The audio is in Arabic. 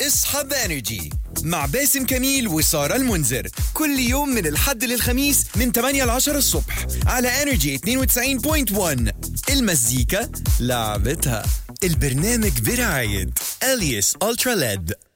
اصحى بانرجي مع باسم كميل وسارة المنذر كل يوم من الحد للخميس من 8 ل 10 الصبح على انرجي 92.1. المزيكا لعبتها. البرنامج برعاية اليس الترا ليد.